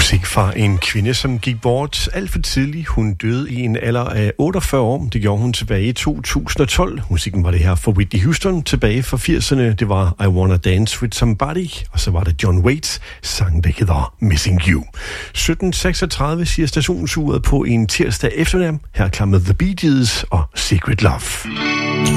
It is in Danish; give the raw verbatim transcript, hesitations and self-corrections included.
Musik fra en kvinde, som gik bort alt for tidligt. Hun døde i en alder af otteogfyrre år. Det gjorde hun tilbage i to tusind og tolv. Musikken var det her for Whitney Houston tilbage fra firserne. Det var I Wanna Dance With Somebody. Og så var det John Waits sang, der hedder Missing You. sytten seksogtredive siger stationsuret på en tirsdag eftermiddag. Her klar med The Bee Gees og Secret Love.